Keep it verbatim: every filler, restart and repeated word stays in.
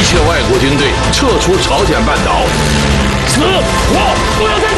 切外国军队撤出朝鲜半岛。此我不要再。